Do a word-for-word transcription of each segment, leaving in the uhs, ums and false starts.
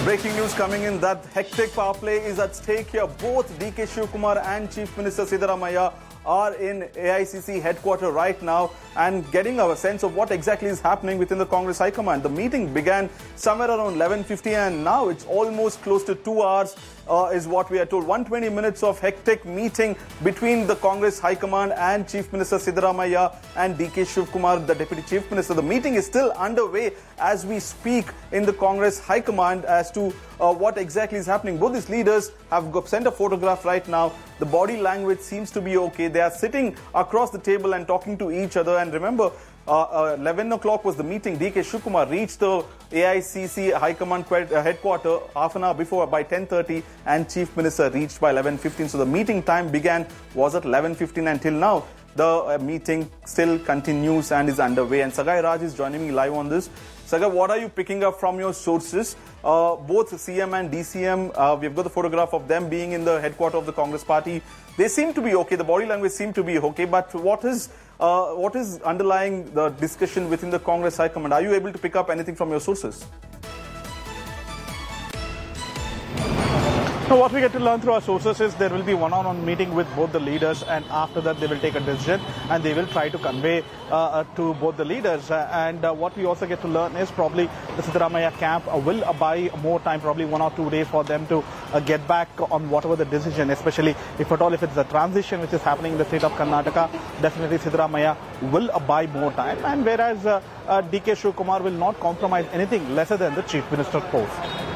Breaking news coming in that hectic power play is at stake here. Both D K Shivakumar and Chief Minister Siddaramaiah are in A I C C headquarters right now and getting a sense of what exactly is happening within the Congress High Command. The meeting began somewhere around eleven fifty and now it's almost close to two hours uh, is what we are told. one hundred twenty minutes of hectic meeting between the Congress High Command and Chief Minister Siddaramaiah and D K Shivakumar, the Deputy Chief Minister. The meeting is still underway as we speak in the Congress High Command as to uh, what exactly is happening. Both these leaders have sent a photograph right now. The body language seems to be okay. They are sitting across the table and talking to each other. And remember, uh, uh, eleven o'clock was the meeting. D K Shivakumar reached the A I C C High Command headquarters half an hour before by ten thirty and Chief Minister reached by eleven fifteen. So the meeting time began was at eleven fifteen until now. The uh, meeting still continues and is underway. And Sagai Raj is joining me live on this. Sagai, what are you picking up from your sources? Uh, both C M and D C M, uh, we've got the photograph of them being in the headquarters of the Congress party. They seem to be okay. The body language seemed to be okay. But what is uh, what is underlying the discussion within the Congress High Command? Are you able to pick up anything from your sources? So what we get to learn through our sources is there will be one-on-one meeting with both the leaders, and after that they will take a decision and they will try to convey uh, to both the leaders. Uh, and uh, what we also get to learn is probably the Siddaramaiah camp uh, will buy more time, probably one or two days for them to uh, get back on whatever the decision, especially if at all if it's a transition which is happening in the state of Karnataka. Definitely Siddaramaiah will uh, buy more time, and whereas uh, uh, D K Shivakumar will not compromise anything lesser than the Chief Minister post.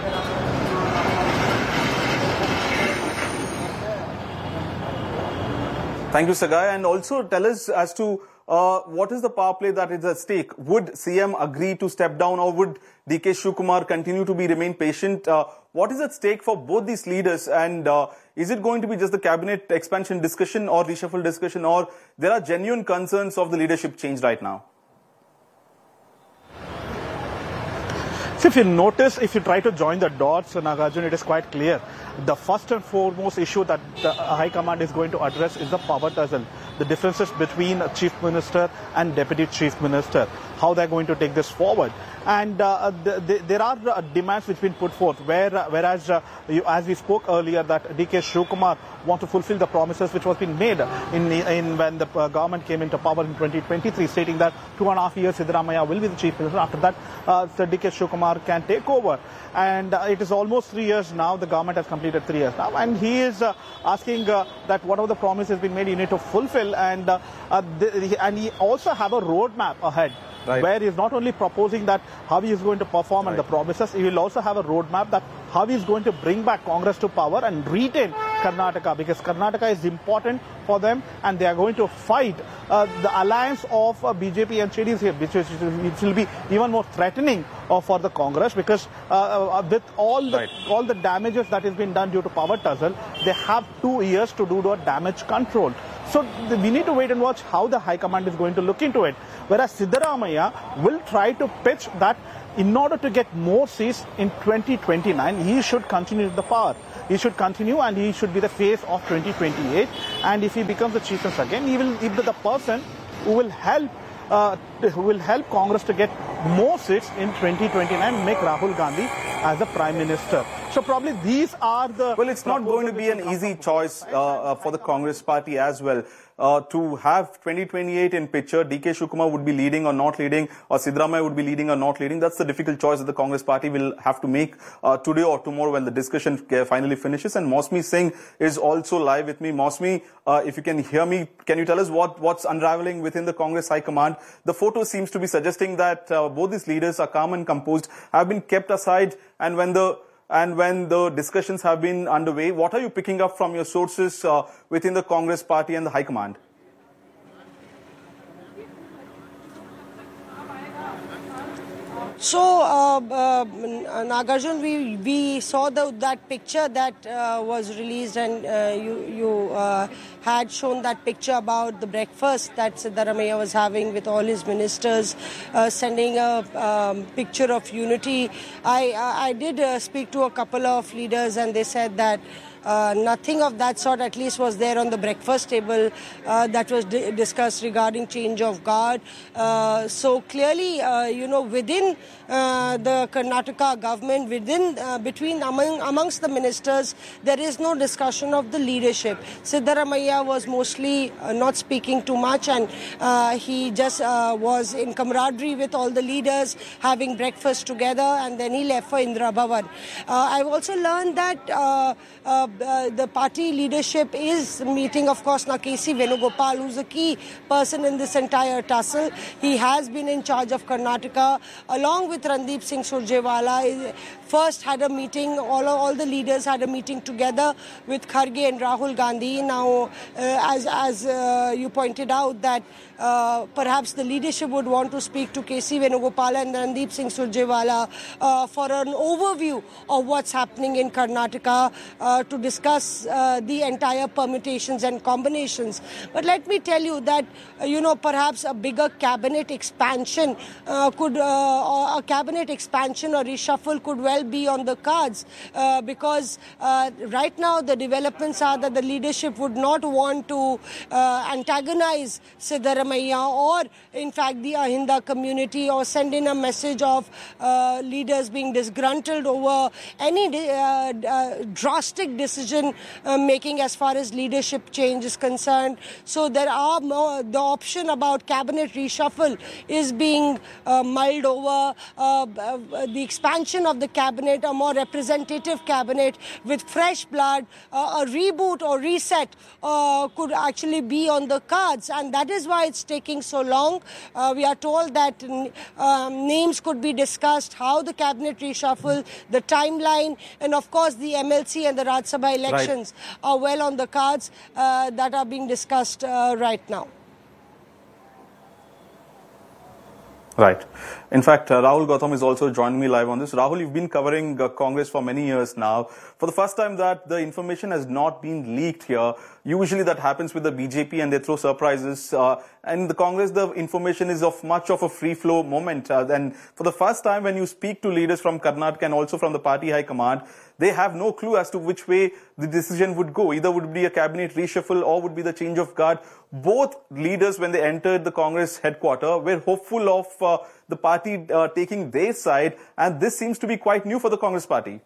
Thank you, Sagai. And also tell us as to uh, what is the power play that is at stake. Would C M agree to step down or would D K Shivakumar continue to be remain patient? Uh, what is at stake for both these leaders? And uh, is it going to be just the cabinet expansion discussion or reshuffle discussion, or there are genuine concerns of the leadership change right now? So if you notice, if you try to join the dots, Nagarjun, it is quite clear. The first and foremost issue that the High Command is going to address is the power tussle. The differences between Chief Minister and Deputy Chief Minister, how they're going to take this forward. And uh, the, the, there are uh, demands which have been put forth, where, uh, whereas, uh, you, as we spoke earlier, that D K Shivakumar want to fulfill the promises which was been made in, in when the uh, government came into power in twenty twenty-three, stating that two and a half years Siddaramaiah will be the Chief Minister. After that, uh, so D K Shivakumar can take over. And uh, it is almost three years now. The government has completed three years now. And he is uh, asking uh, that whatever the promise has been made, you need to fulfill. And, uh, uh, the, and he also have a roadmap ahead. Right. Where he is not only proposing that how he is going to perform right. and the promises, he will also have a roadmap that how he is going to bring back Congress to power and retain Karnataka, because Karnataka is important for them and they are going to fight uh, the alliance of uh, B J P and J D S here, which, is, which will be even more threatening uh, for the Congress, because uh, uh, with all the, right. all the damages that has been done due to power tussle, they have two years to do the damage control. So we need to wait and watch how the High Command is going to look into it. Whereas Siddaramaiah will try to pitch that in order to get more seats in twenty twenty-nine, he should continue the power. He should continue and he should be the face of twenty twenty-eight. And if he becomes the Chief Minister again, he will be the person who will help uh, who will help Congress to get more seats in twenty twenty-nine, make Rahul Gandhi as the Prime Minister. So probably these are the... Well, it's not going to be an easy choice uh, uh, for the Congress party as well. Uh, to have twenty twenty-eight in picture, D K Shivakumar would be leading or not leading, or Siddaramaiah would be leading or not leading. That's the difficult choice that the Congress party will have to make uh, today or tomorrow when the discussion finally finishes. And Mosmi Singh is also live with me. Mosmi, uh, if you can hear me, can you tell us what, what's unraveling within the Congress High Command? The photo seems to be suggesting that uh, both these leaders are calm and composed, have been kept aside, and when the And when the discussions have been underway, what are you picking up from your sources uh, within the Congress party and the High Command? So, uh, uh, Nagarjun, we, we saw the, that picture that uh, was released, and uh, you, you uh, had shown that picture about the breakfast that Siddaramaiah was having with all his ministers, uh, sending a um, picture of unity. I, I, I did uh, speak to a couple of leaders, and they said that Uh, nothing of that sort, at least, was there on the breakfast table uh, that was di- discussed regarding change of guard. Uh, so clearly, uh, you know, within uh, the Karnataka government, within uh, between among amongst the ministers, there is no discussion of the leadership. Siddaramaiah was mostly uh, not speaking too much, and uh, he just uh, was in camaraderie with all the leaders, having breakfast together, and then he left for Indira Bhavan. Uh, I've also learned that uh, uh, uh, the party leadership is meeting, of course, now K C Venugopal, who's a key person in this entire tussle. He has been in charge of Karnataka, along with Randeep Singh Surjewala. First had a meeting, all, all the leaders had a meeting together with Kharge and Rahul Gandhi. Now, uh, as, as uh, you pointed out, that uh, perhaps the leadership would want to speak to K C Venugopal and Randeep Singh Surjewala uh, for an overview of what's happening in Karnataka, uh, to discuss uh, the entire permutations and combinations. But let me tell you that, uh, you know, perhaps a bigger cabinet expansion uh, could, uh, or a cabinet expansion or reshuffle could well be on the cards, uh, because uh, right now the developments are that the leadership would not want to uh, antagonize Siddaramaiah or, in fact, the Ahinda community, or send in a message of uh, leaders being disgruntled over any uh, uh, drastic decision uh, making as far as leadership change is concerned. So there are more, the option about cabinet reshuffle is being uh, mulled over. Uh, uh, the expansion of the cabinet, a more representative cabinet with fresh blood, uh, a reboot or reset uh, could actually be on the cards, and that is why it's taking so long. Uh, we are told that um, names could be discussed, how the cabinet reshuffle, the timeline, and of course the M L C and the Rajya Sabha elections right. are well on the cards uh, that are being discussed uh, right now. Right. In fact, uh, Rahul Gautam is also joining me live on this. Rahul, you've been covering uh, Congress for many years now. For the first time that the information has not been leaked here, usually that happens with the B J P and they throw surprises. Uh, and the Congress, the information is of much of a free-flow moment. Uh, and for the first time, when you speak to leaders from Karnataka and also from the party high command, they have no clue as to which way the decision would go. Either would be a cabinet reshuffle or would be the change of guard. Both leaders, when they entered the Congress headquarters, were hopeful of uh, the party uh, taking their side, and this seems to be quite new for the Congress party.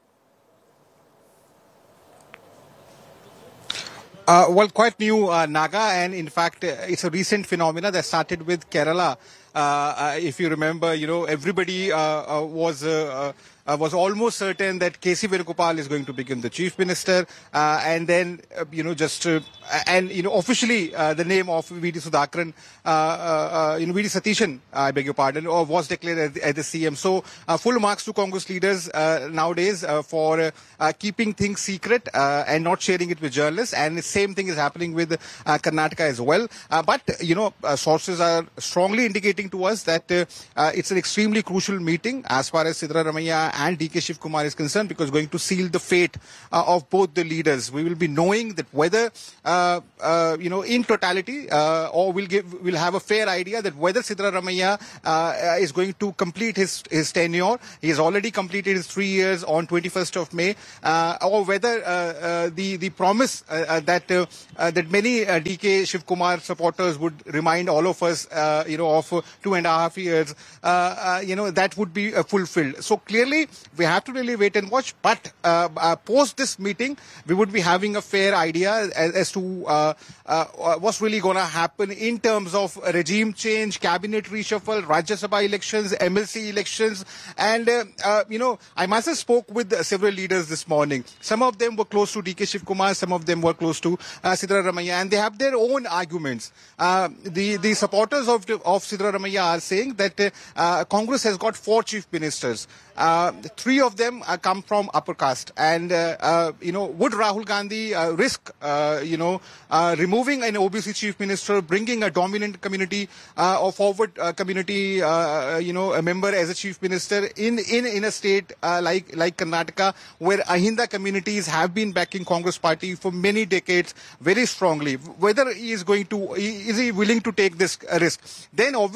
Uh, well, quite new, uh, Naga, and in fact, uh, it's a recent phenomena that started with Kerala. Uh, uh, if you remember, you know, everybody uh, uh, was uh, uh, was almost certain that K C Venugopal is going to become the chief minister, uh, and then uh, you know just uh, and you know officially uh, the name of V D Sudhakaran, uh, uh, you know V D Satishan, I beg your pardon, or was declared as, as the C M. So uh, full marks to Congress leaders uh, nowadays uh, for uh, uh, keeping things secret uh, and not sharing it with journalists, and the same thing is happening with uh, Karnataka as well. Uh, but you know uh, sources are strongly indicating to us that uh, uh, it's an extremely crucial meeting as far as Siddaramaiah and D K Shivkumar is concerned, because going to seal the fate uh, of both the leaders. We will be knowing that whether uh, uh, you know in totality uh, or we'll give we'll have a fair idea that whether Siddaramaiah uh, is going to complete his his tenure. He has already completed his three years on twenty-first of May, uh, or whether uh, uh, the the promise uh, uh, that uh, uh, that many uh, D K Shivkumar supporters would remind all of us uh, you know of uh, two and a half years, uh, uh, you know, that would be uh, fulfilled. So clearly, we have to really wait and watch. But uh, uh, post this meeting, we would be having a fair idea as, as to uh, uh, what's really going to happen in terms of regime change, cabinet reshuffle, Rajya Sabha elections, M L C elections. And, uh, uh, you know, I myself spoke with uh, several leaders this morning. Some of them were close to D K Shivkumar, some of them were close to uh, Siddaramaiah, and they have their own arguments. Uh, the, the supporters of, of Siddaramaiah are saying that uh, uh, Congress has got four chief ministers. Uh, three of them uh, come from upper caste, and uh, uh, you know, would Rahul Gandhi uh, risk, uh, you know, uh, removing an O B C chief minister, bringing a dominant community uh, or forward uh, community, uh, you know, a member as a chief minister in in in a state uh, like like Karnataka, where Ahinda communities have been backing Congress party for many decades very strongly? Whether he is going to, is he willing to take this risk? Then obviously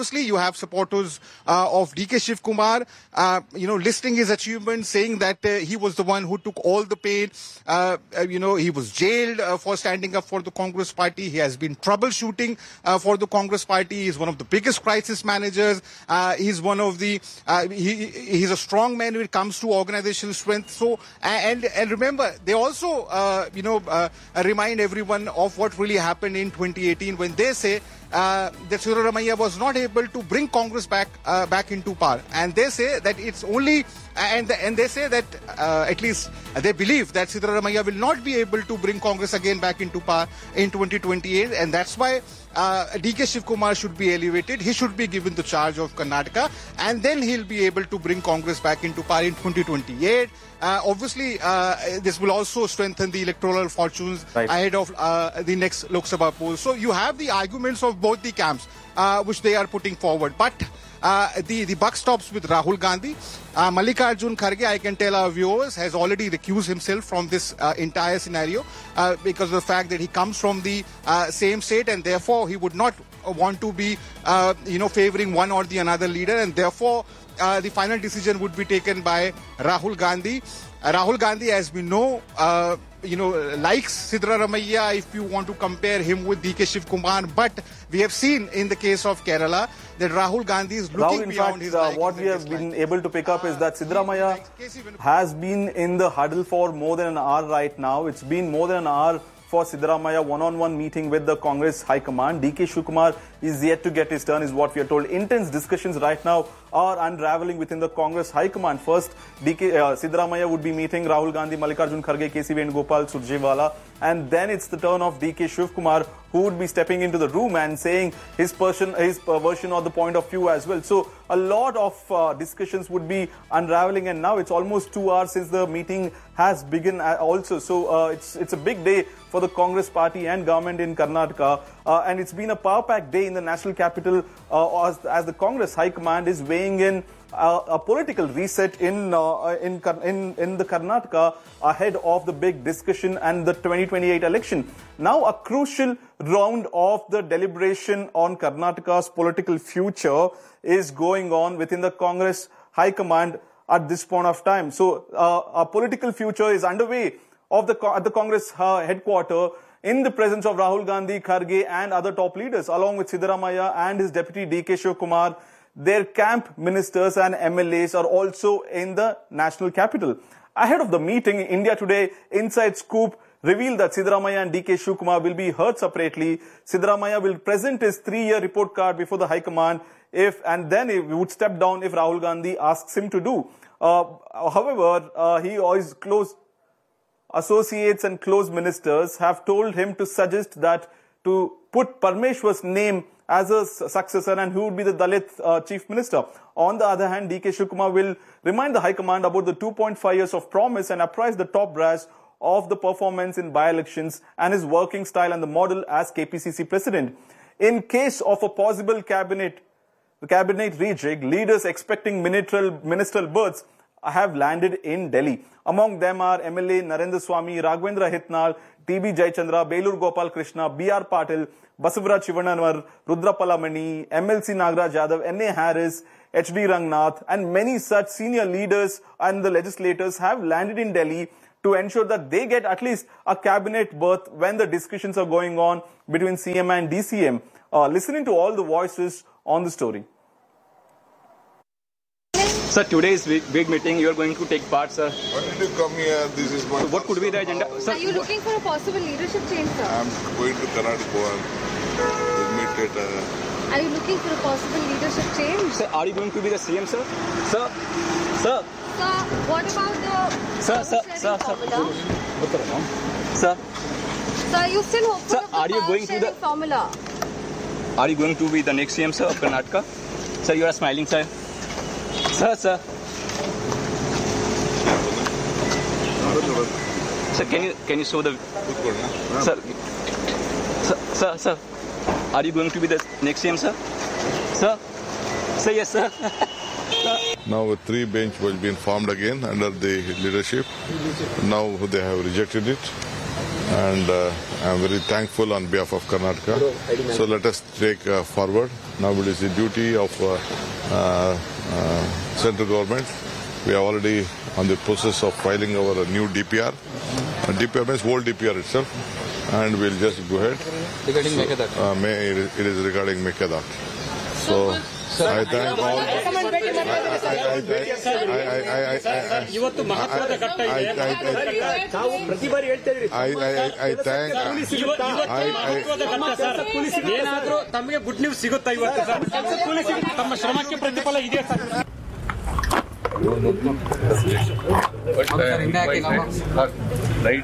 obviously, you have supporters uh, of D K Shiv Kumar, uh, you know, listing his achievements, saying that uh, he was the one who took all the pain. Uh, uh, you know, he was jailed uh, for standing up for the Congress party. He has been troubleshooting uh, for the Congress party. He's one of the biggest crisis managers. Uh, he's one of the, uh, he, he's a strong man when it comes to organizational strength. So, and, and remember, they also, uh, you know, uh, remind everyone of what really happened in twenty eighteen when they say uh, that Siddaramaiah was not able to bring Congress back uh, back into power, and they say that it's only and the, and they say that uh, at least they believe that Siddaramaiah will not be able to bring Congress again back into power in twenty twenty-eight, and that's why uh, D K Shiv Kumar should be elevated. He should be given the charge of Karnataka, and then he'll be able to bring Congress back into power in twenty twenty-eight. Uh, obviously, uh, this will also strengthen the electoral fortunes right. ahead of uh, the next Lok Sabha poll. So you have the arguments of both the camps, uh, which they are putting forward. But uh, the, the buck stops with Rahul Gandhi. Uh, Mallikarjun Kharge, I can tell our viewers, has already recused himself from this uh, entire scenario uh, because of the fact that he comes from the uh, same state, and therefore he would not want to be, uh, you know, favoring one or the another leader, and therefore Uh, the final decision would be taken by Rahul Gandhi. Uh, Rahul Gandhi, as we know, uh, you know, likes Siddaramaiah if you want to compare him with D K Shiv Kumar. But we have seen in the case of Kerala that Rahul Gandhi is looking Rahul, in beyond fact, his uh, what we have been able to pick up is that Siddaramaiah has been in the huddle for more than an hour right now. It's been more than an hour for Siddaramaiah one-on-one meeting with the Congress High Command. D K Shiv Kumar is yet to get his turn, is what we are told. Intense discussions right now are unraveling within the Congress High Command. First, D K uh, Siddaramaiah would be meeting Rahul Gandhi, Mallikarjun Kharge, K C Venugopal, Surjewala, and then it's the turn of D K Shiv Kumar, who would be stepping into the room and saying his person, his uh, version of the point of view as well. So a lot of uh, discussions would be unraveling, and now it's almost two hours since the meeting has begun also. So uh, it's it's a big day for the Congress party and government in Karnataka, uh, and it's been a power-packed day in the national capital uh, as, as the Congress High Command is weighing in uh, a political reset in, uh, in in in the Karnataka ahead of the big discussion and the twenty twenty-eight election. Now a crucial round of the deliberation on Karnataka's political future is going on within the Congress High Command at this point of time. So uh, a political future is underway of the at the Congress uh, headquarters in the presence of Rahul Gandhi, Kharge and other top leaders, along with Siddaramaiah and his deputy D K Shiv Kumar. Their camp ministers and M L As are also in the national capital. Ahead of the meeting, India Today Inside Scoop revealed that Siddaramaiah and D K Shiv Kumar will be heard separately. Siddaramaiah will present his three-year report card before the High Command, if and then he would step down if Rahul Gandhi asks him to do. Uh, however, uh, he always close associates and close ministers have told him to suggest that to put Parmeshwar's name as a successor, and who would be the Dalit uh, chief minister. On the other hand, D K Shiv Kumar will remind the High Command about the two point five years of promise and apprise the top brass of the performance in by-elections and his working style and the model as K P C C president. In case of a possible cabinet, the cabinet rejig, leaders expecting ministerial, ministerial berths have landed in Delhi. Among them are M L A Narendra Swamy, Raghavendra Hitnal, T B Jayachandra, Belur Gopal Krishna, B R Patil, Basavaraj Chivananwar, Rudra Palamani, M L C Nagaraj Yadav, N A Harris, H D Rangnath, and many such senior leaders and the legislators have landed in Delhi to ensure that they get at least a cabinet berth when the discussions are going on between C M and D C M. Uh, listening to all the voices on the story. Sir, today's big, big meeting, you are going to take part, sir. Why did you come here? This is my... So what could be the agenda? Sir, are you looking for a possible leadership change, sir? I am going to Karnataka and meet at... Uh, are you looking for a possible leadership change? Sir, are you going to be the C M, sir? Sir, sir. Sir, what about the... Sir, sir, sir, formula? Sir. Sir, you still hope Sir, for are the you going to the... formula? Are you going to be the next C M, sir, of Karnataka? Sir, you are smiling, sir. Sir, sir. Sir, can you can you show the... Sir, sir, sir, sir. Are you going to be the next C M, sir? Sir? Sir, yes, sir. Now a three bench will be formed again under the leadership. Now they have rejected it. and uh, I'm very thankful on behalf of Karnataka. So let us take uh, forward. Now it is the duty of uh, uh, uh, central government. We are already on the process of filing our new D P R. Uh, D P R means whole D P R itself, and we'll just go ahead. Regarding so, Mekedad. Uh, may, it is regarding Mekedad. So I thank all. ಇವತ್ತು ಮಹತ್ವದ ಘಟ್ಟ ಇದೆ. ಪ್ರತಿ ಬಾರಿ ಹೇಳ್ತಾ ಇದ್ರಿ. I thank. ಮಹತ್ವದ ಘಟ್ಟ ಸರ್. ಏನಾದರೂ ತಮಗೆ ಗುಡ್ ನ್ಯೂಸ್ ಸಿಗುತ್ತಾ ಇವತ್ತು ಸರ್? ತಮ್ಮ ಶ್ರಮಕ್ಕೆ ಪ್ರತಿಫಲ ಇದೆ sir. Right.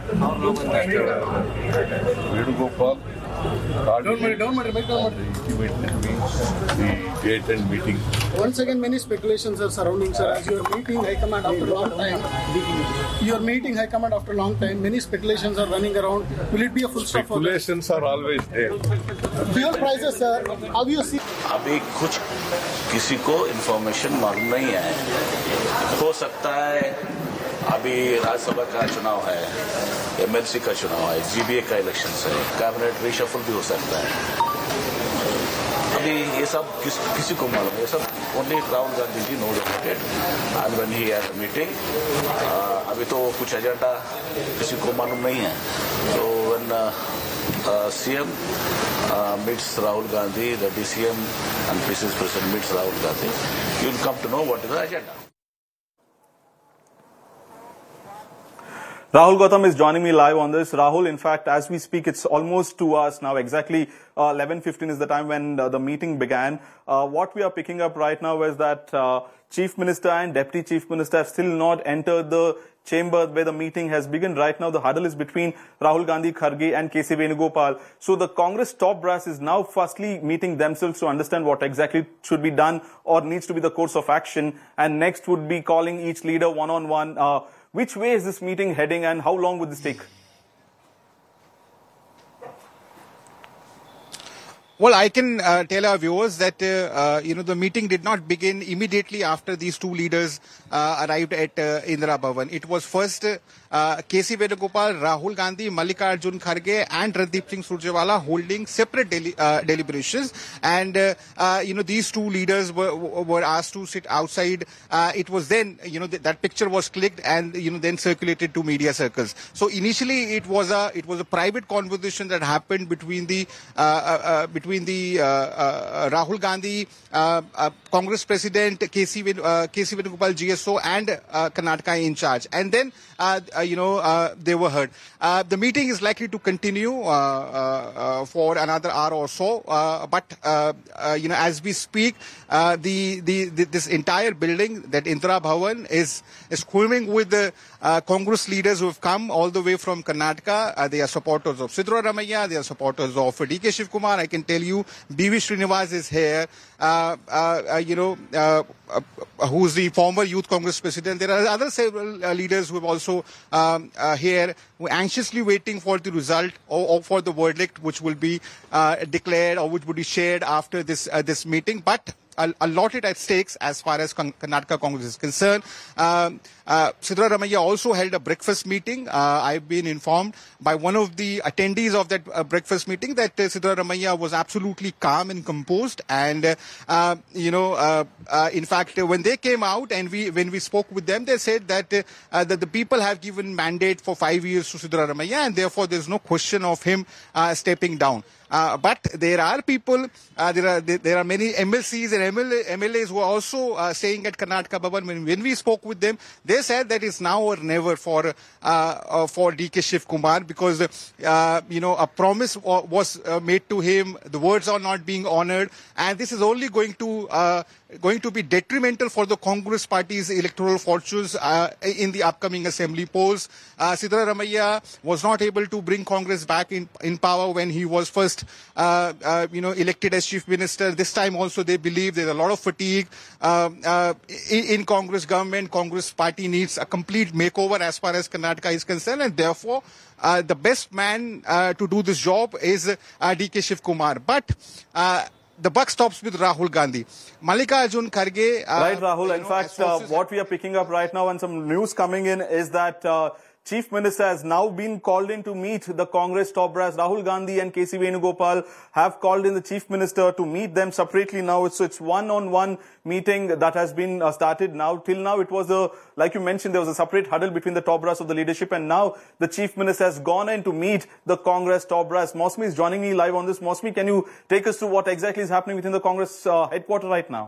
Venugopal. Don't worry, don't worry, don't worry. The date and meeting. Once again, many speculations are surrounding, sir. As you are meeting High Command after a long time, you are meeting High Command after a long time. Many speculations are running around. Will it be a full stop for that? Speculations are always there. Fuel prices, sir. How you see? अभी कुछ किसी को information मालूम नहीं है. हो सकता है अभी राज्यसभा का चुनाव है, एमएलसी का चुनाव है, जीबीए का इलेक्शन है, कैबिनेट रिशफल भी हो सकता है. अभी ये सब किस, किसी को मालूम है. ये सब only Rahul Gandhi ji know about it and when he had a meeting. अभी तो कुछ एजेंडा किसी को मालूम नहीं है. तो when CM meets Rahul Gandhi, the D C M and P C C President meets Rahul Gandhi, you will come to know what is the agenda. Rahul Gautam is joining me live on this. Rahul, in fact, as we speak, it's almost two hours now. Exactly uh, eleven fifteen is the time when uh, the meeting began. Uh, what we are picking up right now is that uh, Chief Minister and Deputy Chief Minister have still not entered the chamber where the meeting has begun. Right now, the huddle is between Rahul Gandhi, Kharge and K C Venugopal. So the Congress top brass is now firstly meeting themselves to understand what exactly should be done or needs to be the course of action. And next would be calling each leader one-on-one. Uh, which way is this meeting heading and how long would this take? Well, I can uh, tell our viewers that, uh, uh, you know, the meeting did not begin immediately after these two leaders uh, arrived at uh, Indira Bhavan. It was first uh, K C Venugopal, Rahul Gandhi, Mallikarjun Kharge and Randeep Singh Surjewala holding separate deli uh, deliberations. And, uh, uh, you know, these two leaders were, were asked to sit outside. Uh, it was then, you know, th that picture was clicked and, you know, then circulated to media circles. So initially it was a, it was a private conversation that happened between the, uh, uh, between between the uh, uh, Rahul Gandhi, uh, uh, Congress President K C Uh, K C Venugopal G S O and uh, Karnataka in charge. And then, uh, uh, you know, uh, they were heard. Uh, the meeting is likely to continue uh, uh, uh, for another hour or so. Uh, but, uh, uh, you know, as we speak, uh, the, the, the this entire building, that Indira Bhavan, is, is swimming with the uh, Congress leaders who have come all the way from Karnataka. Uh, they are supporters of Siddaramayya. They are supporters of D K Shiv Kumar. I can tell you, B V Srinivas is here. Uh, uh, uh, you know, uh, uh, who's the former Youth Congress president. There are other several uh, leaders who have also um, uh, here, who are anxiously waiting for the result or, or for the verdict which will be uh, declared or which will be shared after this uh, this meeting. But a, a lot is at stakes as far as Karnataka Congress is concerned. Um, uh, Siddaramayya also held a breakfast meeting. Uh, I've been informed by one of the attendees of that uh, breakfast meeting that uh, Siddaramayya was absolutely calm and composed. And, uh, uh, you know, uh, uh, in fact, uh, when they came out and we when we spoke with them, they said that, uh, uh, that the people have given mandate for five years to Siddaramayya and therefore there's no question of him uh, stepping down. Uh, but there are people, uh, there are there are many M L Cs and M L A, M L As who are also uh, saying at Karnataka Bhavan, when, when we spoke with them, they said that it's now or never for uh, uh, for D K Shiv Kumar, because uh, you know, a promise was uh, made to him, the words are not being honored, and this is only going to uh, going to be detrimental for the Congress party's electoral fortunes uh, in the upcoming assembly polls. Uh, Siddaramayya was not able to bring Congress back in in power when he was first Uh, uh, you know, elected as chief minister. This time also they believe there's a lot of fatigue uh, uh, in, in Congress government. Congress party needs a complete makeover as far as Karnataka is concerned, and therefore uh, the best man uh, to do this job is uh, D K Shiv Kumar. But uh, the buck stops with Rahul Gandhi. Mallikarjun Kharge. Uh, right, Rahul. In fact, uh, what we are picking up right now and some news coming in is that uh, Chief Minister has now been called in to meet the Congress top brass. Rahul Gandhi and K C Venugopal have called in the Chief Minister to meet them separately now. So it's one-on-one meeting that has been uh, started now. Till now it was a, like you mentioned, there was a separate huddle between the top brass of the leadership, and now the Chief Minister has gone in to meet the Congress top brass. Mosmi is joining me live on this. Mosmi, can you take us through what exactly is happening within the Congress uh, headquarters right now?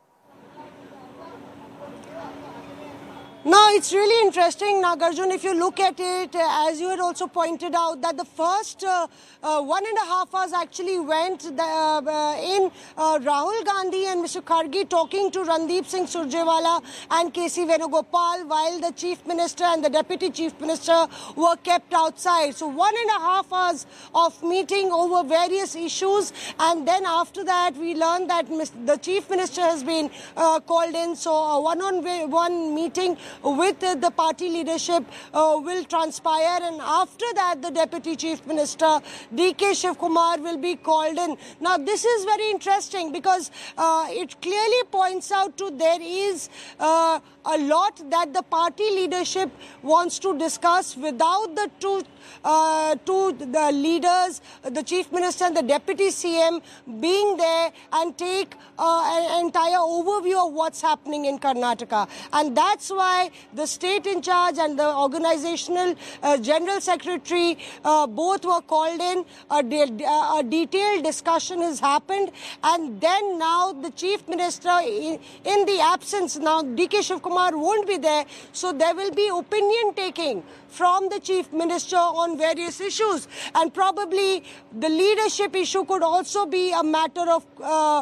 No, it's really interesting, Nagarjun. If you look at it, uh, as you had also pointed out, that the first uh, uh, one and a half hours actually went the, uh, in uh, Rahul Gandhi and Mister Kharge talking to Randeep Singh Surjewala and K C Venugopal, while the Chief Minister and the Deputy Chief Minister were kept outside. So one and a half hours of meeting over various issues, and then after that we learned that the Chief Minister has been uh, called in. So a one-on-one meeting with uh, the party leadership uh, will transpire, and after that the Deputy Chief Minister D K Shiv Kumar will be called in. Now this is very interesting because uh, it clearly points out to there is uh, a lot that the party leadership wants to discuss without the two uh, two the leaders, the Chief Minister and the Deputy C M being there and take uh, an entire overview of what's happening in Karnataka. And that's why the state in charge and the organizational uh, general secretary uh, both were called in. A, de a detailed discussion has happened, and then now the Chief Minister, in, in the absence, now D K Shiv Kumar won't be there, so there will be opinion taking from the Chief Minister on various issues, and probably the leadership issue could also be a matter of uh,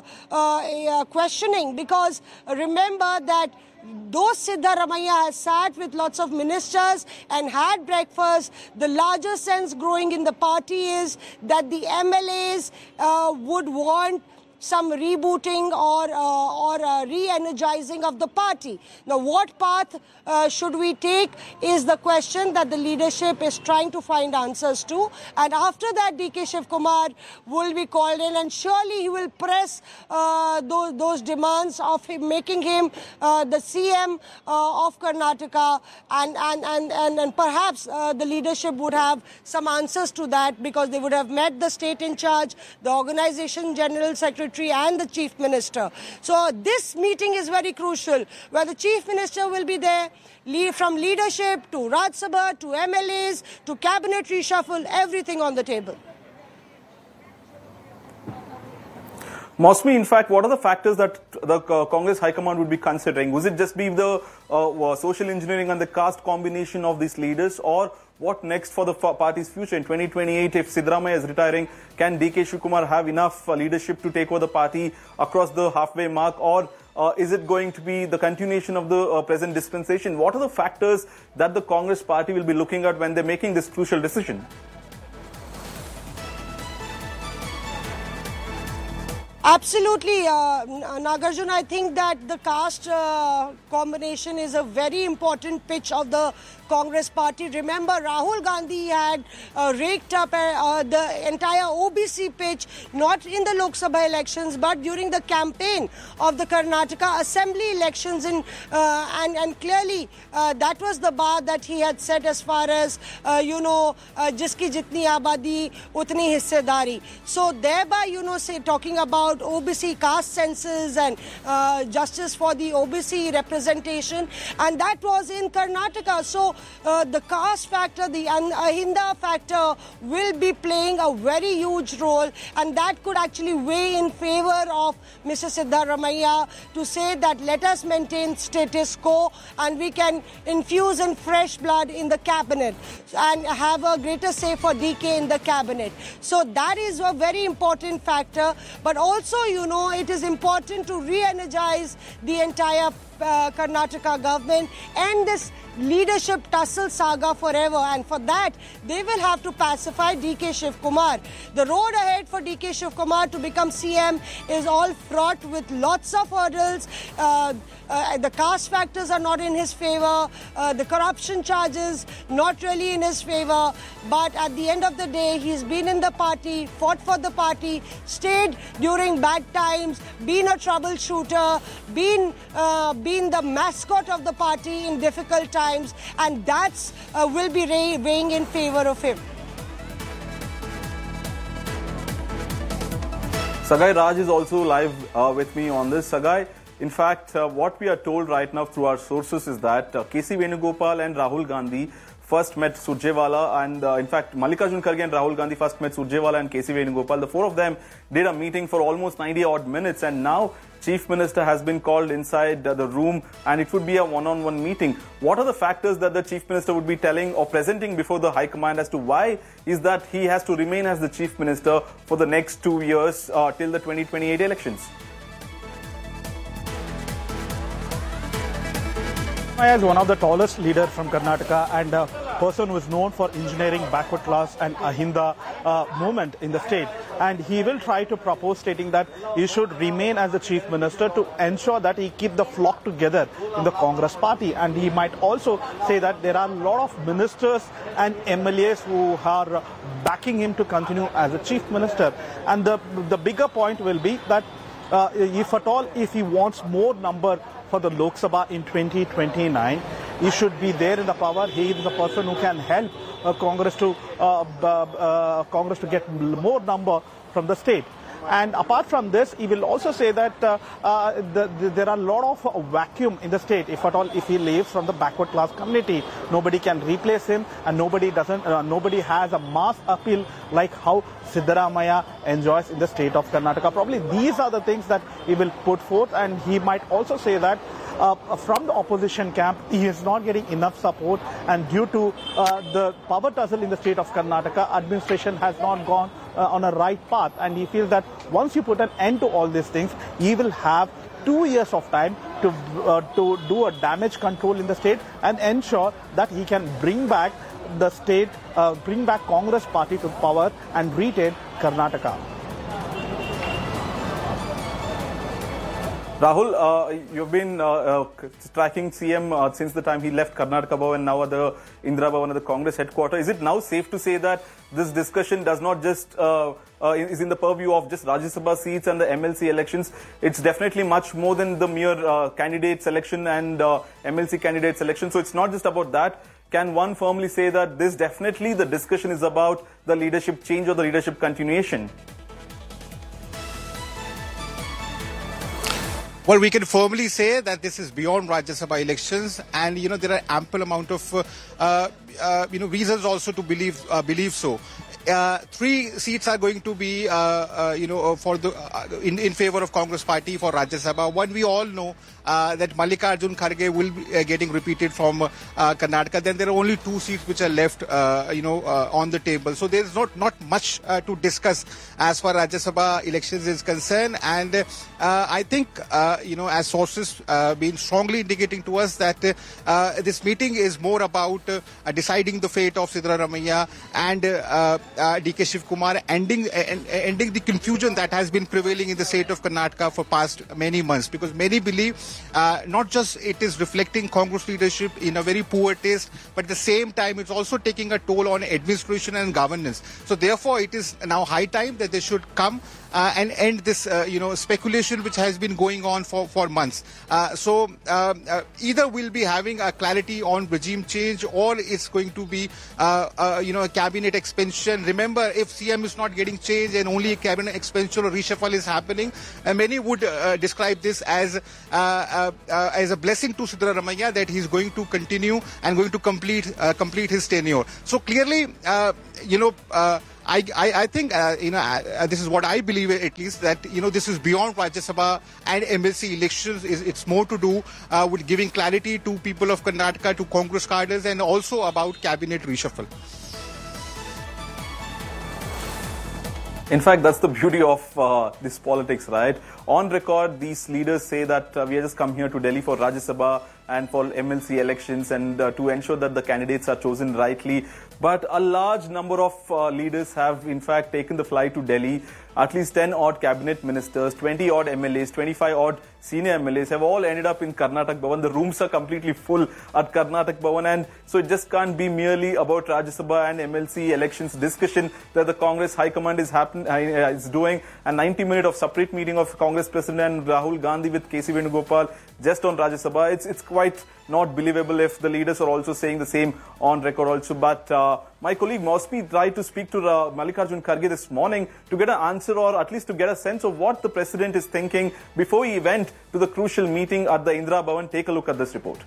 uh, questioning, because remember that though Siddaramaiah has sat with lots of ministers and had breakfast, the larger sense growing in the party is that the M L As uh, would want some rebooting or uh, or uh, re-energizing of the party. Now, what path uh, should we take is the question that the leadership is trying to find answers to. And after that, D K Shiv Kumar will be called in, and surely he will press uh, those, those demands of him, making him uh, the C M uh, of Karnataka, and, and, and, and, and perhaps uh, the leadership would have some answers to that, because they would have met the state in charge, the organization general secretary and the Chief Minister. So this meeting is very crucial, where the Chief Minister will be there, from leadership to Rajya Sabha to M L As to cabinet reshuffle, everything on the table. Mosmi, in fact, what are the factors that the uh, Congress High Command would be considering? Would it just be the uh, social engineering and the caste combination of these leaders, or what next for the party's future? In twenty twenty-eight, if Siddaramaiah is retiring, can D K Shiv Kumar have enough uh, leadership to take over the party across the halfway mark, or uh, is it going to be the continuation of the uh, present dispensation? What are the factors that the Congress party will be looking at when they're making this crucial decision? Absolutely, uh, Nagarjun. I think that the caste uh, combination is a very important pitch of the Congress party. Remember, Rahul Gandhi had uh, raked up uh, uh, the entire O B C pitch, not in the Lok Sabha elections, but during the campaign of the Karnataka Assembly elections. In, uh, and, and clearly, uh, that was the bar that he had set as far as, uh, you know, uh, jiski jitni abadi, utni hissedari. So thereby, you know, say talking about O B C caste census and uh, justice for the O B C representation, and that was in Karnataka. So uh, the caste factor, the Ahinda factor will be playing a very huge role, and that could actually weigh in favor of Mister Siddaramaiah to say that let us maintain status quo and we can infuse in fresh blood in the cabinet and have a greater say for D K in the cabinet. So that is a very important factor, but also Also, you know, it is important to re-energize the entire uh, Karnataka government and this leadership tussle saga forever, and for that they will have to pacify D K Shiv Kumar. The road ahead for D K Shiv Kumar to become C M is all fraught with lots of hurdles. Uh, uh, the caste factors are not in his favor, uh, the corruption charges not really in his favor, but at the end of the day he's been in the party, fought for the party, stayed during during bad times, been a troubleshooter, been, uh, been the mascot of the party in difficult times, and that's uh, will be weighing in favor of him. Sagai Raj is also live uh, with me on this. Sagai, in fact, uh, what we are told right now through our sources is that uh, K C Venugopal and Rahul Gandhi first met Surjewala, and uh, in fact, Mallikarjun Kharge and Rahul Gandhi first met Surjewala and K C Venugopal. The four of them did a meeting for almost ninety odd minutes, and now Chief Minister has been called inside uh, the room, and it would be a one-on-one meeting. What are the factors that the Chief Minister would be telling or presenting before the High Command as to why is that he has to remain as the Chief Minister for the next two years uh, till the twenty twenty-eight elections? As one of the tallest leaders from Karnataka and a person who is known for engineering backward class and Ahinda uh, movement in the state, and he will try to propose stating that he should remain as the Chief Minister to ensure that he keep the flock together in the Congress party, and he might also say that there are a lot of ministers and M L As who are backing him to continue as a Chief Minister. And the, the bigger point will be that uh, if at all, if he wants more number for the Lok Sabha in twenty twenty-nine, he should be there in the power. He is the person who can help uh, Congress to uh, uh, Congress to get more number from the state. And apart from this, he will also say that uh, uh, the, the, there are a lot of uh, vacuum in the state. If at all, if he leaves from the backward class community, nobody can replace him, and nobody doesn't. Uh, nobody has a mass appeal like how Siddaramaiah enjoys in the state of Karnataka. Probably these are the things that he will put forth, and he might also say that Uh, from the opposition camp, he is not getting enough support, and due to uh, the power tussle in the state of Karnataka, administration has not gone uh, on a right path, and he feels that once you put an end to all these things, he will have two years of time to uh, to do a damage control in the state and ensure that he can bring back the state, uh, bring back Congress party to power and retain Karnataka. Rahul, uh, you've been uh, uh, tracking C M uh, since the time he left Karnataka Bhavan and now at the Indira Bhavan at the Congress headquarters. Is it now safe to say that this discussion does not just uh, uh, is in the purview of just Rajya Sabha seats and the M L C elections? It's definitely much more than the mere uh, candidate selection and uh, M L C candidate selection. So it's not just about that. Can one firmly say that this definitely the discussion is about the leadership change or the leadership continuation? Well, we can firmly say that this is beyond Rajya Sabha elections, and you know there are ample amount of uh, uh, you know reasons also to believe uh, believe so. Uh, three seats are going to be, uh, uh, you know, for the uh, in in favor of Congress Party for Rajya Sabha. One, we all know uh, that Mallikarjun Kharge will be uh, getting repeated from uh, Karnataka. Then there are only two seats which are left, uh, you know, uh, on the table. So there is not not much uh, to discuss as far as Rajya Sabha elections is concerned. And uh, I think, uh, you know, as sources uh, been strongly indicating to us that uh, uh, this meeting is more about uh, deciding the fate of Siddaramaiah and uh, Uh, D K Shivakumar, ending uh, ending the confusion that has been prevailing in the state of Karnataka for past many months, because many believe uh, not just it is reflecting Congress leadership in a very poor taste, but at the same time it's also taking a toll on administration and governance. So therefore it is now high time that they should come uh, and end this uh, you know speculation which has been going on for, for months. Uh, so uh, uh, either we'll be having a clarity on regime change, or it's going to be uh, uh, you know a cabinet expansion. Remember, if C M is not getting changed and only a cabinet expenditure or reshuffle is happening, uh, many would uh, describe this as uh, uh, uh, as a blessing to Siddaramaiah that he's going to continue and going to complete uh, complete his tenure. So clearly, uh, you know. Uh, I, I, I think, uh, you know, uh, this is what I believe at least, that, you know, this is beyond Rajya Sabha and M L C elections. It's more to do uh, with giving clarity to people of Karnataka, to Congress cadres, and also about cabinet reshuffle. In fact, that's the beauty of uh, this politics, right? On record, these leaders say that uh, we have just come here to Delhi for Rajya Sabha and for M L C elections and uh, to ensure that the candidates are chosen rightly. But a large number of uh, leaders have in fact taken the flight to Delhi. At least ten odd cabinet ministers, twenty odd M L As, twenty-five odd senior M L As have all ended up in Karnataka Bhavan. The rooms are completely full at Karnataka Bhavan, and so it just can't be merely about Rajya Sabha and M L C elections discussion that the Congress High Command is, happen, uh, is doing. A ninety minute of separate meeting of Congress President Rahul Gandhi with K C Venugopal just on Rajya Sabha. It's, it's quite not believable if the leaders are also saying the same on record also. But uh, my colleague Mosmi tried to speak to uh, Mallikarjun Kharge this morning to get an answer, or at least to get a sense of what the president is thinking before he went to the crucial meeting at the Indira Bhavan. Take a look at this report.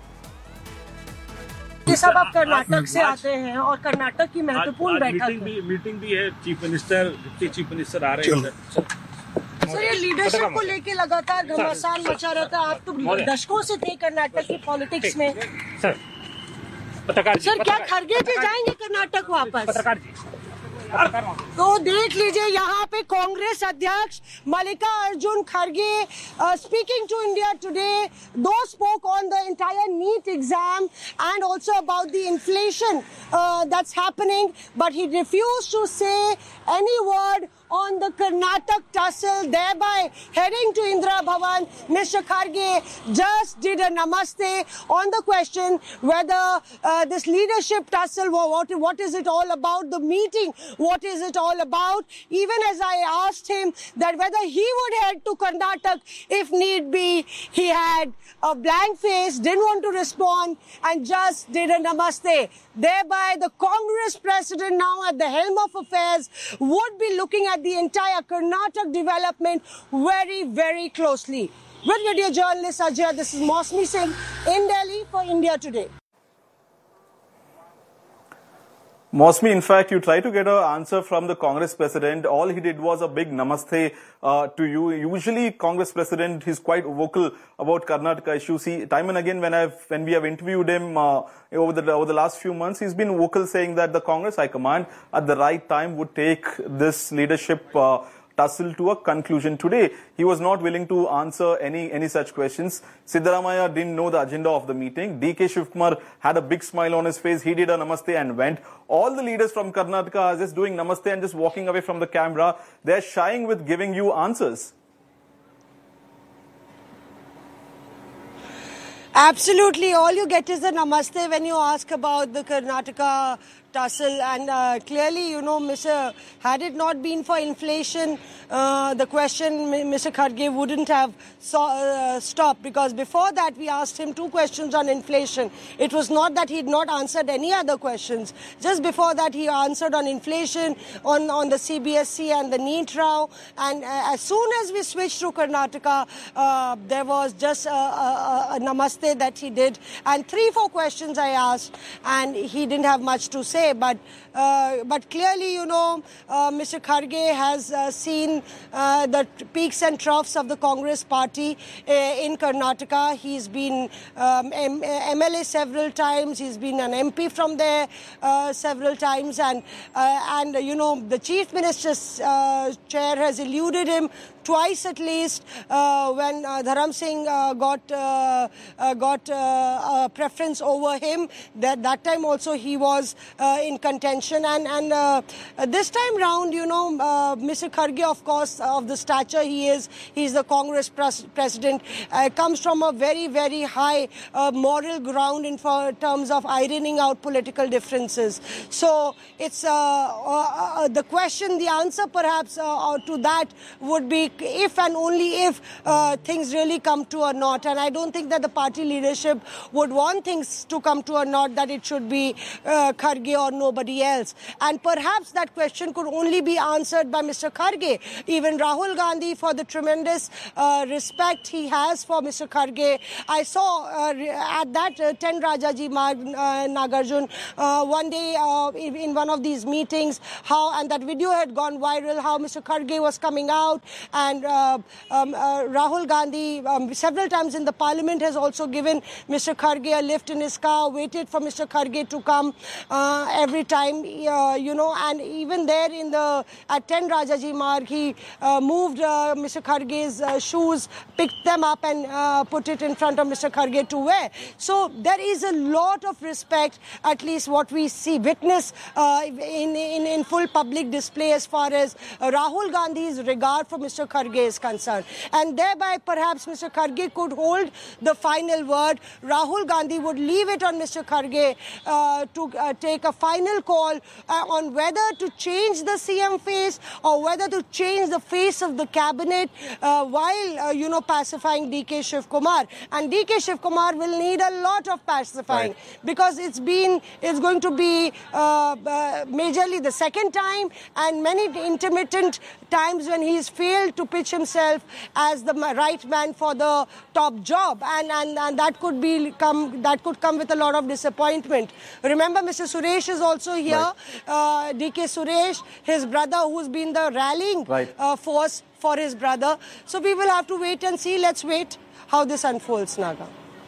ये सब आप कर्नाटक से आते हैं और कर्नाटक की महत्वपूर्ण बैठक मीटिंग भी मीटिंग भी है, chief minister deputy chief minister आ रहे हैं सर। ये लीडरशिप को लेके लगातार घमासान मचा रहता है। आप तो दशकों से थे कर्नाटक की पॉलिटिक्स में सर। पत्रकार सर क्या खरगे जी जाएंगे कर्नाटक वापस? पत्रकार जी तो देख लीजिए यहाँ पे कांग्रेस अध्यक्ष मल्लिकार्जुन खड़गे स्पीकिंग टू इंडिया टुडे, दो spoke on the entire NEET exam and also about the inflation uh, that's happening, but he refused to say any word on the Karnataka tussle, thereby heading to Indira Bhavan. Mister Kharge just did a namaste on the question whether uh, this leadership tussle, what, what is it all about, the meeting, what is it all about, even as I asked him that whether he would head to Karnataka if need be. He had a blank face, didn't want to respond, and just did a namaste. Thereby, the Congress president now at the helm of affairs would be looking at the entire Karnataka development very, very closely. With video journalist Ajay, this is Mosmi Singh in Delhi for India Today. Mosmi, in fact, you tried to get an answer from the Congress president. All he did was a big namaste uh, to you. Usually, Congress president is quite vocal about Karnataka issues. He, time and again, when I've when we have interviewed him uh, over the over the last few months, he's been vocal, saying that the Congress High Command at the right time would take this leadership uh, tussle to a conclusion. Today, he was not willing to answer any any such questions. Siddaramaiah didn't know the agenda of the meeting. D K Shivkumar had a big smile on his face. He did a namaste and went. All the leaders from Karnataka are just doing namaste and just walking away from the camera. They're shying with giving you answers. Absolutely. All you get is a namaste when you ask about the Karnataka tussle, and uh, clearly, you know, Mister had it not been for inflation, uh, the question Mister Kharge wouldn't have so, uh, stopped, because before that we asked him two questions on inflation. It was not that he had not answered any other questions. Just before that he answered on inflation, on, on the C B S E and the NEET row, and uh, as soon as we switched to Karnataka, uh, there was just a, a, a namaste that he did, and three, four questions I asked, and he didn't have much to say. But uh, but clearly, you know, uh, Mister Kharge has uh, seen uh, the peaks and troughs of the Congress party uh, in Karnataka. He's been um, M L A several times. He's been an M P from there uh, several times, and uh, and you know, the Chief Minister's uh, chair has eluded him twice at least, uh, when uh, Dharam Singh uh, got uh, uh, got uh, a preference over him. That that time also he was uh, in contention, and and uh, this time round, you know, uh, Mister Kharge, of course, of the stature he is, he's the Congress pres president, uh, comes from a very very high uh, moral ground in for terms of ironing out political differences. So it's uh, uh, the question, the answer perhaps uh, to that would be if and only if uh, things really come to a knot. And I don't think that the party leadership would want things to come to a knot, that it should be uh, Kharge or nobody else. And perhaps that question could only be answered by Mister Kharge. Even Rahul Gandhi, for the tremendous uh, respect he has for Mister Kharge, I saw uh, at that uh, ten Rajaji Marg, uh, Nagarjun uh, one day uh, in one of these meetings, how, and that video had gone viral, how Mister Kharge was coming out And uh, um, uh, Rahul Gandhi, um, several times in the parliament, has also given Mister Kharge a lift in his car, waited for Mister Kharge to come uh, every time, uh, you know, and even there in the at ten Rajaji Marg, he uh, moved uh, Mister Kharge's uh, shoes, picked them up and uh, put it in front of Mister Kharge to wear. So there is a lot of respect, at least what we see, witness uh, in, in, in full public display as far as uh, Rahul Gandhi's regard for Mister Kharge is concerned. And thereby perhaps Mister Kharge could hold the final word. Rahul Gandhi would leave it on Mister Kharge uh, to uh, take a final call uh, on whether to change the C M face or whether to change the face of the cabinet uh, while, uh, you know, pacifying D K Shiv Kumar. And D K Shiv Kumar will need a lot of pacifying, right, because it's been, it's going to be uh, uh, majorly the second time and many intermittent times when he's failed to pitch himself as the right man for the top job, and, and, and that could be come that could come with a lot of disappointment. Remember, Mister Suresh is also here, right. uh, D K Suresh, his brother, who's been the rallying right. uh, force for his brother. So we will have to wait and see. Let's wait how this unfolds, Naga.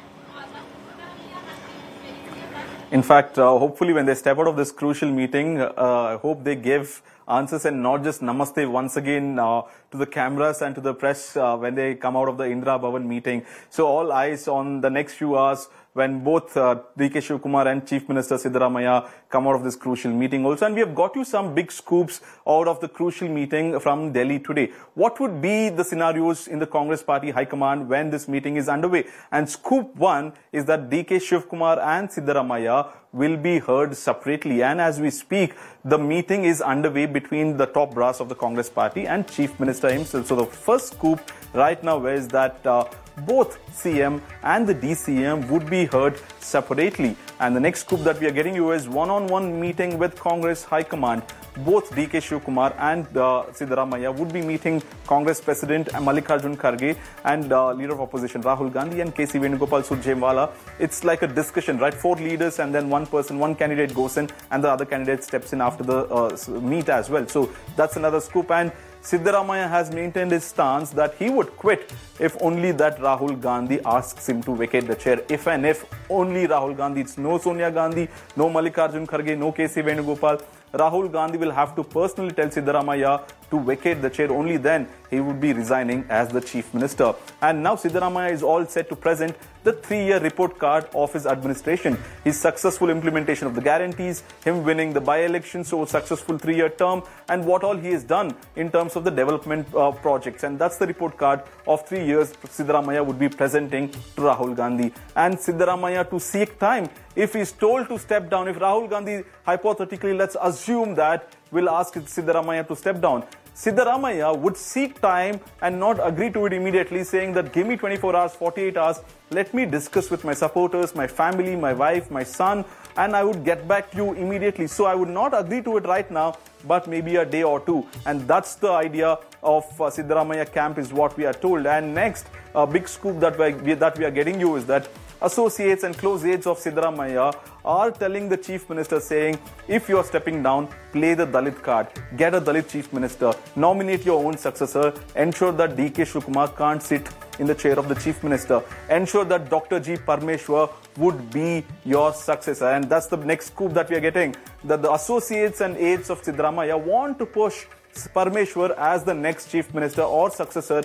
In fact, uh, hopefully when they step out of this crucial meeting, uh, I hope they give answers and not just namaste once again uh, to the cameras and to the press uh, when they come out of the Indira Bhavan meeting. So all eyes on the next few hours when both uh, D K Shiv Kumar and Chief Minister Siddaramaiah come out of this crucial meeting also. And we have got you some big scoops out of the crucial meeting from Delhi today. What would be the scenarios in the Congress Party High Command when this meeting is underway? And scoop one is that D K Shiv Kumar and Siddaramaiah will be heard separately. And as we speak, the meeting is underway between the top brass of the Congress Party and Chief Minister himself. So the first scoop right now is that uh, both C M and the D C M would be heard separately. And the next scoop that we are getting you is one-on-one meeting with Congress High Command. Both D K Shiv Kumar and uh, Siddaramaiah would be meeting Congress President Mallikarjun Kharge and uh, Leader of Opposition Rahul Gandhi and K C Venugopal Surjewala. It's like a discussion, right? Four leaders and then one person, one candidate goes in and the other candidate steps in after the uh, meet as well. So that's another scoop. And Siddaramaiah has maintained his stance that he would quit if only that Rahul Gandhi asks him to vacate the chair. If and if only Rahul Gandhi, it's no Sonia Gandhi, no Mallikarjun Kharge, no K C Venugopal. Rahul Gandhi will have to personally tell Siddaramaiah to vacate the chair. Only then he would be resigning as the Chief Minister. And now Siddaramaiah is all set to present the three-year report card of his administration. His successful implementation of the guarantees, him winning the by-election, so successful three-year term, and what all he has done in terms of the development uh, projects. And that's the report card of three years Siddaramaiah would be presenting to Rahul Gandhi. And Siddaramaiah to seek time. If he is told to step down, if Rahul Gandhi, hypothetically, let's assume that, will ask Siddaramaiah to step down, Siddaramaiah would seek time and not agree to it immediately, saying that give me twenty-four hours, forty-eight hours, let me discuss with my supporters, my family, my wife, my son, and I would get back to you immediately. So I would not agree to it right now, but maybe a day or two. And that's the idea of uh, Siddaramaiah camp is what we are told. And next, a big scoop that we, that we are getting you is that associates and close aides of Siddaramaiah are telling the Chief Minister, saying, if you are stepping down, play the Dalit card, get a Dalit Chief Minister, nominate your own successor, ensure that D K Shiv Kumar can't sit in the chair of the Chief Minister, ensure that Doctor G. Parmeshwar would be your successor. And that's the next scoop that we are getting, that the associates and aides of Siddaramaiah want to push Parmeshwar as the next Chief Minister or successor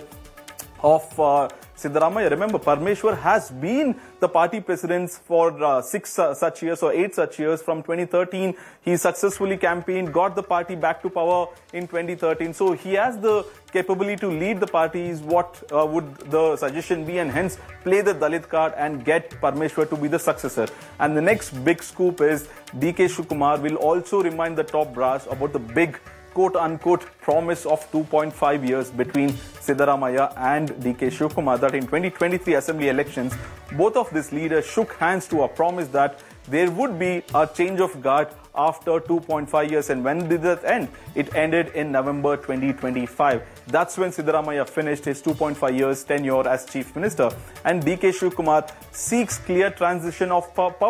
of uh, Siddaramaiah. Remember, Parmeshwar has been the party president for uh, six uh, such years or eight such years. From twenty thirteen, he successfully campaigned, got the party back to power in twenty thirteen. So he has the capability to lead the party is what uh, would the suggestion be, and hence play the Dalit card and get Parmeshwar to be the successor. And the next big scoop is D K Shiv Kumar will also remind the top brass about the big quote-unquote promise of two point five years between Siddaramaiah and D K Shiv Kumar, that in twenty twenty-three assembly elections, both of these leaders shook hands to a promise that there would be a change of guard after two point five years. And when did that end? It ended in November twenty twenty-five. That's when Siddaramaiah finished his two point five years tenure as Chief Minister. And D K Shiv Kumar seeks clear transition of power.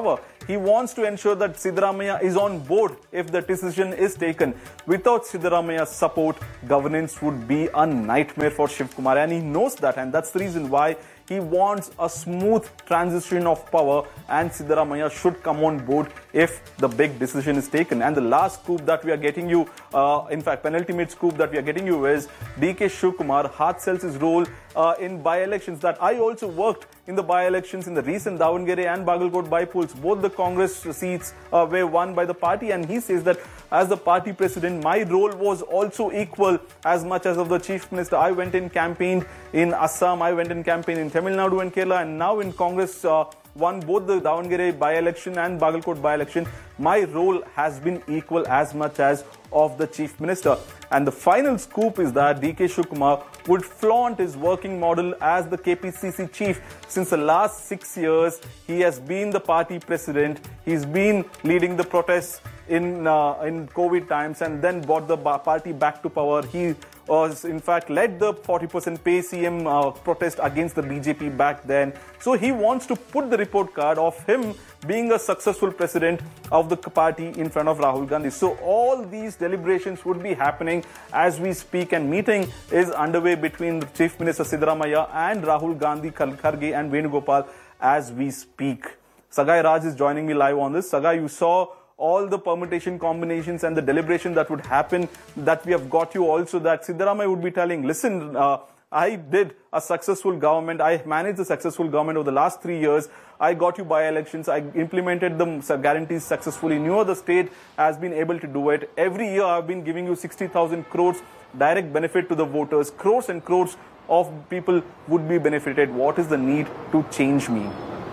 he wants to ensure that Siddaramaiah is on board if the decision is taken. Without Siddaramaiah's support, governance would be a nightmare for Shiv Kumar, and he knows that, and that's the reason why he wants a smooth transition of power, and Siddaramaiah should come on board if the big decision is taken. And the last scoop that we are getting you, uh, in fact, penultimate scoop that we are getting you is D K Shiv Kumar hard sells his role uh, in by-elections. That I also worked in the by-elections in the recent Davangere and Bagalkot by-polls. Both the Congress seats uh, were won by the party, and he says that as the party president, my role was also equal as much as of the chief minister. I went in campaigned in Assam, I went in campaign in Tamil Nadu and Kerala, and now in Congress uh, won both the Davangere by-election and Bagalkot by-election. My role has been equal as much as of the chief minister. And the final scoop is that D K Shiv Kumar would flaunt his working model as the K P C C chief. Since the last six years, he has been the party president. He's been leading the protests in uh, in COVID times and then brought the party back to power. He was in fact led the forty percent pay C M uh, protest against the B J P back then. So he wants to put the report card of him being a successful president of the party in front of Rahul Gandhi. So all these deliberations would be happening as we speak, and meeting is underway between the Chief Minister Siddaramaiah and Rahul Gandhi, Kharge and Venugopal as we speak. Sagai Raj is joining me live on this. Sagai, you saw all the permutation combinations and the deliberation that would happen, that we have got you also, that Siddaramaiah would be telling, listen, uh, I did a successful government. I managed a successful government over the last three years. I got you by-elections. I implemented the guarantees successfully. No other state has been able to do it. Every year I've been giving you sixty thousand crores direct benefit to the voters. Crores and crores of people would be benefited. What is the need to change me?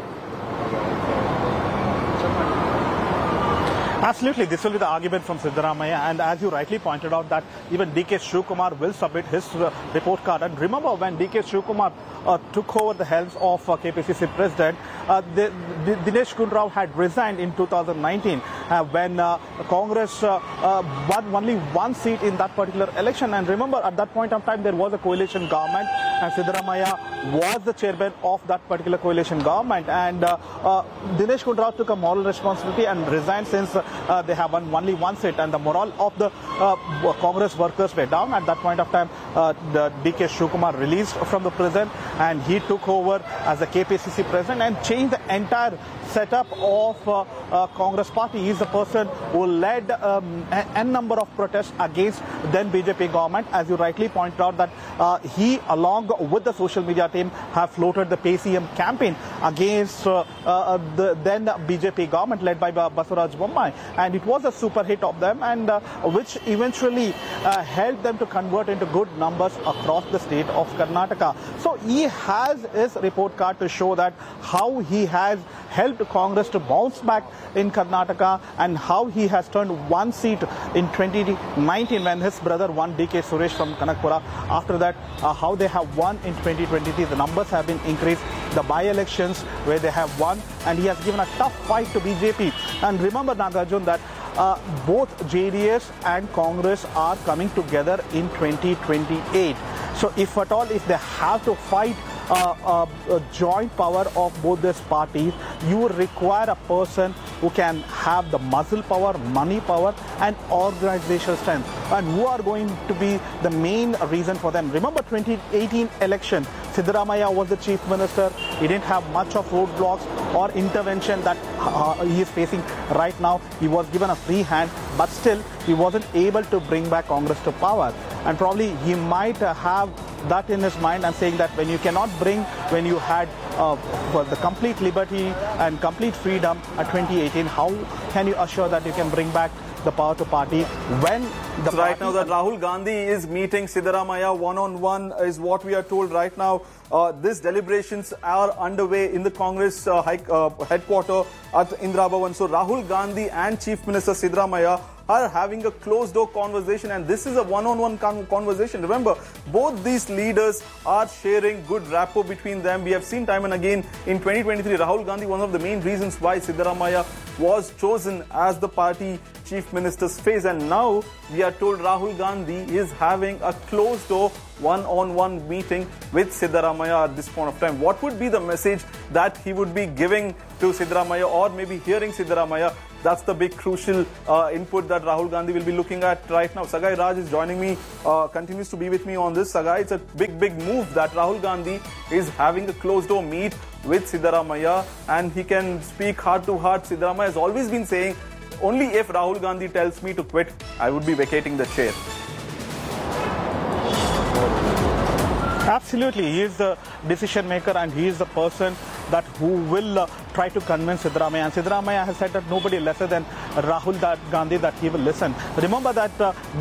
Absolutely, this will be the argument from Siddaramaiah, and as you rightly pointed out that even D K Shiv Kumar will submit his uh, report card. And remember, when D K Shiv Kumar uh, took over the helms of uh, K P C C president, uh, the, the, Dinesh Gundu had resigned in two thousand nineteen uh, when uh, Congress uh, uh, won only one seat in that particular election. And remember, at that point of time, there was a coalition government, and Siddaramaiah was the chairman of that particular coalition government. And uh, uh, Dinesh Gundu took a moral responsibility and resigned since uh, Uh, they have won only one seat, and the morale of the uh, Congress workers were down. At that point of time, uh, the D K Shiv Kumar released from the prison, and he took over as the K P C C president and changed the entire setup of uh, uh, Congress party. He is the person who led um, a number of protests against then B J P government. As you rightly pointed out, that uh, he, along with the social media team, have floated the Pay C M campaign against uh, uh, the then B J P government led by Basuraj Bommai. And it was a super hit of them, and uh, which eventually uh, helped them to convert into good numbers across the state of Karnataka. So he has his report card to show that how he has helped Congress to bounce back in Karnataka, and how he has turned one seat in twenty nineteen when his brother won, D K Suresh from Kanakpura. After that, uh, how they have won in twenty twenty-three. The numbers have been increased. The by-elections where they have won, and he has given a tough fight to B J P. And remember, Nagarjun, that uh, both J D S and Congress are coming together in twenty twenty-eight. So if at all, if they have to fight uh, uh, a joint power of both these parties, you would require a person who can have the muscle power, money power, and organizational strength, and who are going to be the main reason for them. Remember twenty eighteen election, Siddaramaiah was the chief minister. He didn't have much of roadblocks or intervention that uh, he is facing right now. He was given a free hand, but still he wasn't able to bring back Congress to power. And probably he might uh, have that in his mind, and saying that when you cannot bring, when you had uh, the complete liberty and complete freedom at twenty eighteen, how can you assure that you can bring back the power to party when the so right now that Rahul Gandhi is meeting Siddaramaiah one-on-one is what we are told right now. Uh, these deliberations are underway in the Congress uh, high, uh, headquarters at Indira Bhavan. So Rahul Gandhi and Chief Minister Siddaramaiah are having a closed-door conversation, and this is a one-on-one con conversation. Remember, both these leaders are sharing good rapport between them. We have seen time and again in twenty twenty-three, Rahul Gandhi, one of the main reasons why Siddaramaiah was chosen as the party chief minister's face, and now we are told Rahul Gandhi is having a closed-door one-on-one meeting with Siddaramaiah at this point of time. What would be the message that he would be giving to Siddaramaiah or maybe hearing Siddaramaiah. That's the big crucial uh, input that Rahul Gandhi will be looking at right now. Sagai Raj is joining me, uh, continues to be with me on this. Sagai, it's a big, big move that Rahul Gandhi is having a closed-door meet with Siddaramaiah, and he can speak heart to heart. Siddaramaiah has always been saying, only if Rahul Gandhi tells me to quit, I would be vacating the chair. Absolutely, he is the decision maker and he is the person that who will uh, try to convince Siddaramaiah. And Siddaramaiah has said that nobody lesser than Rahul Gandhi that he will listen. Remember that uh,